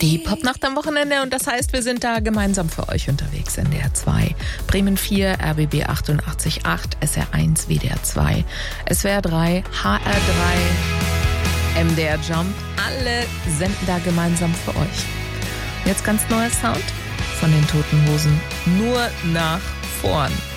Die Popnacht am Wochenende und das heißt, wir sind da gemeinsam für euch unterwegs. NDR 2, Bremen 4, RBB 88.8, SR 1, WDR 2, SWR 3, HR 3, MDR Jump. Alle senden da gemeinsam für euch. Jetzt ganz neuer Sound von den Toten Hosen. Nur nach vorn.